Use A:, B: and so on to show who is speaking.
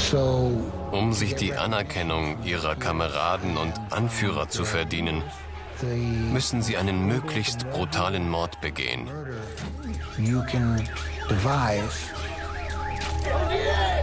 A: Um sich die Anerkennung ihrer Kameraden und Anführer zu verdienen, müssen sie einen möglichst brutalen Mord begehen.
B: You can devise